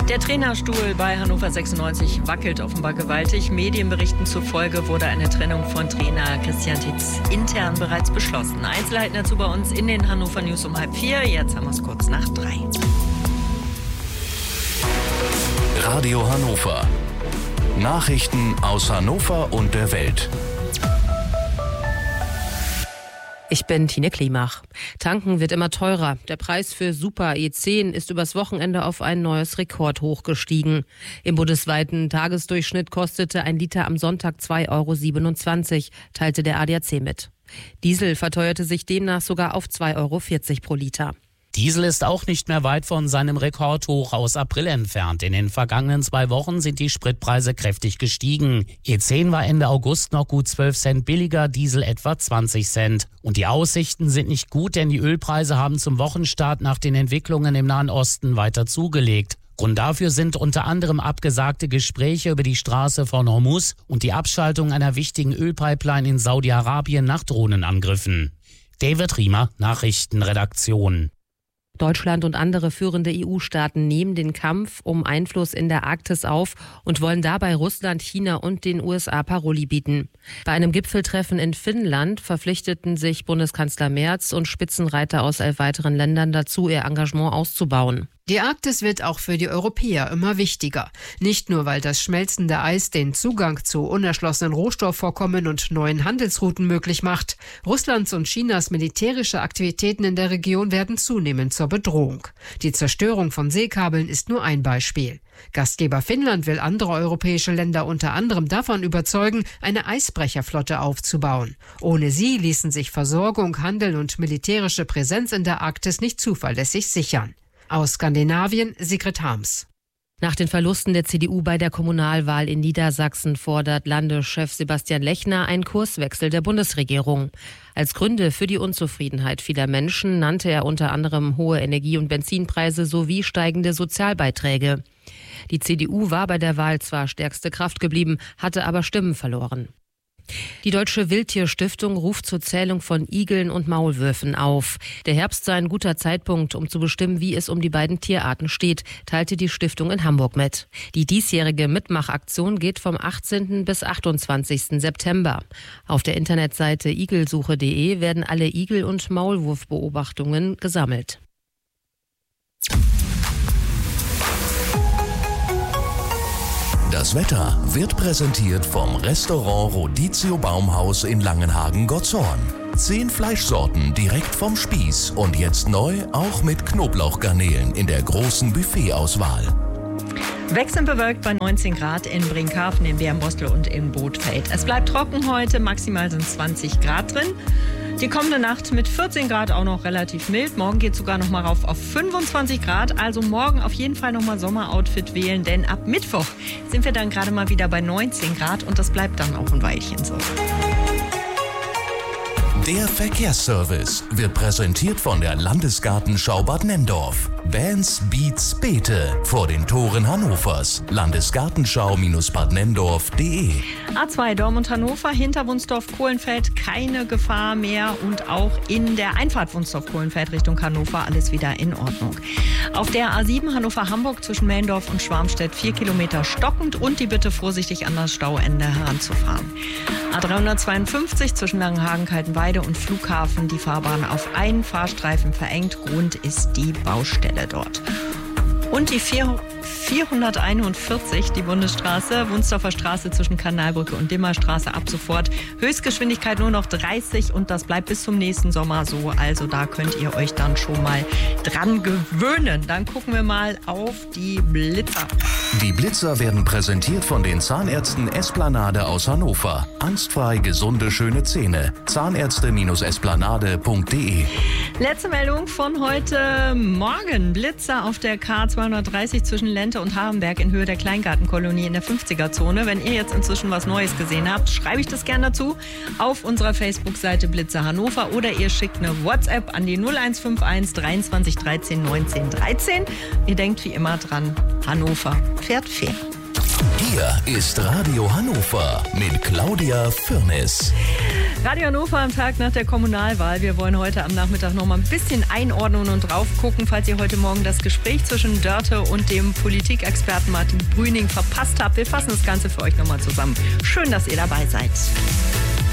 Der Trainerstuhl bei Hannover 96 wackelt offenbar gewaltig. Medienberichten zufolge wurde eine Trennung von Trainer Christian Tietz intern bereits beschlossen. Einzelheiten dazu bei uns in den Hannover News um 3:30. Jetzt haben wir es kurz nach 3. Radio Hannover. Nachrichten aus Hannover und der Welt. Ich bin Tine Klimach. Tanken wird immer teurer. Der Preis für Super E10 ist übers Wochenende auf ein neues Rekordhoch gestiegen. Im bundesweiten Tagesdurchschnitt kostete ein Liter am Sonntag 2,27 €, teilte der ADAC mit. Diesel verteuerte sich demnach sogar auf 2,40 € pro Liter. Diesel ist auch nicht mehr weit von seinem Rekordhoch aus April entfernt. In den vergangenen 2 Wochen sind die Spritpreise kräftig gestiegen. E10 war Ende August noch gut 12 Cent billiger, Diesel etwa 20 Cent. Und die Aussichten sind nicht gut, denn die Ölpreise haben zum Wochenstart nach den Entwicklungen im Nahen Osten weiter zugelegt. Grund dafür sind unter anderem abgesagte Gespräche über die Straße von Hormuz und die Abschaltung einer wichtigen Ölpipeline in Saudi-Arabien nach Drohnenangriffen. David Riemer, Nachrichtenredaktion. Deutschland und andere führende EU-Staaten nehmen den Kampf um Einfluss in der Arktis auf und wollen dabei Russland, China und den USA Paroli bieten. Bei einem Gipfeltreffen in Finnland verpflichteten sich Bundeskanzler Merz und Spitzenreiter aus 11 weiteren Ländern dazu, ihr Engagement auszubauen. Die Arktis wird auch für die Europäer immer wichtiger. Nicht nur, weil das schmelzende Eis den Zugang zu unerschlossenen Rohstoffvorkommen und neuen Handelsrouten möglich macht. Russlands und Chinas militärische Aktivitäten in der Region werden zunehmend zur Bedrohung. Die Zerstörung von Seekabeln ist nur ein Beispiel. Gastgeber Finnland will andere europäische Länder unter anderem davon überzeugen, eine Eisbrecherflotte aufzubauen. Ohne sie ließen sich Versorgung, Handel und militärische Präsenz in der Arktis nicht zuverlässig sichern. Aus Skandinavien, Sigrid Harms. Nach den Verlusten der CDU bei der Kommunalwahl in Niedersachsen fordert Landeschef Sebastian Lechner einen Kurswechsel der Bundesregierung. Als Gründe für die Unzufriedenheit vieler Menschen nannte er unter anderem hohe Energie- und Benzinpreise sowie steigende Sozialbeiträge. Die CDU war bei der Wahl zwar stärkste Kraft geblieben, hatte aber Stimmen verloren. Die Deutsche Wildtierstiftung ruft zur Zählung von Igeln und Maulwürfen auf. Der Herbst sei ein guter Zeitpunkt, um zu bestimmen, wie es um die beiden Tierarten steht, teilte die Stiftung in Hamburg mit. Die diesjährige Mitmachaktion geht vom 18. bis 28. September. Auf der Internetseite igelsuche.de werden alle Igel- und Maulwurfbeobachtungen gesammelt. Das Wetter wird präsentiert vom Restaurant Rodizio Baumhaus in Langenhagen-Gottshorn. 10 Fleischsorten direkt vom Spieß und jetzt neu auch mit Knoblauchgarnelen in der großen Buffetauswahl. Wechselnd bewölkt bei 19 Grad in Brinkhaven, in Bärenbostel und in Bothfeld. Es bleibt trocken heute, maximal sind 20 Grad drin. Die kommende Nacht mit 14 Grad auch noch relativ mild. Morgen geht es sogar noch mal rauf auf 25 Grad. Also morgen auf jeden Fall noch mal Sommeroutfit wählen, denn ab Mittwoch sind wir dann gerade mal wieder bei 19 Grad und das bleibt dann auch ein Weilchen so. Der Verkehrsservice wird präsentiert von der Landesgartenschau Bad Nenndorf. Bands, Beats, Beete vor den Toren Hannovers. Landesgartenschau-badnendorf.de. A2 Dortmund-Hannover, hinter Wunsdorf-Kohlenfeld keine Gefahr mehr und auch in der Einfahrt Wunsdorf-Kohlenfeld Richtung Hannover alles wieder in Ordnung. Auf der A7 Hannover-Hamburg zwischen Mellendorf und Schwarmstedt 4 Kilometer stockend und die Bitte vorsichtig an das Stauende heranzufahren. A352 zwischen Langenhagen-Kaltenweide und Flughafen die Fahrbahn auf einen Fahrstreifen verengt. Grund ist die Baustelle dort. Und die 441, die Bundesstraße, Wunsdorfer Straße zwischen Kanalbrücke und Dimmerstraße ab sofort. Höchstgeschwindigkeit nur noch 30 und das bleibt bis zum nächsten Sommer so. Also da könnt ihr euch dann schon mal dran gewöhnen. Dann gucken wir mal auf die Blitzer. Die Blitzer werden präsentiert von den Zahnärzten Esplanade aus Hannover. Angstfrei gesunde, schöne Zähne. Zahnärzte-esplanade.de. Letzte Meldung von heute Morgen. Blitzer auf der K230 zwischen Lente und Harenberg in Höhe der Kleingartenkolonie in der 50er-Zone. Wenn ihr jetzt inzwischen was Neues gesehen habt, schreibe ich das gerne dazu auf unserer Facebook-Seite Blitzer Hannover oder ihr schickt eine WhatsApp an die 0151 23 13 19 13. Ihr denkt wie immer dran, Hannover fährt fair. Hier ist Radio Hannover mit Claudia Firnis. Radio Hannover am Tag nach der Kommunalwahl. Wir wollen heute am Nachmittag noch mal ein bisschen einordnen und drauf gucken, falls ihr heute Morgen das Gespräch zwischen Dörte und dem Politikexperten Martin Brüning verpasst habt. Wir fassen das Ganze für euch nochmal zusammen. Schön, dass ihr dabei seid.